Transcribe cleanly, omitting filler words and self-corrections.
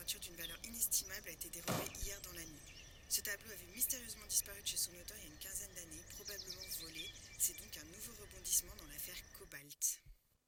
peinture d'une valeur inestimable a été dérobée hier dans la nuit. Ce tableau avait mystérieusement disparu de chez son auteur il y a une quinzaine d'années, probablement volé. C'est donc un nouveau rebondissement dans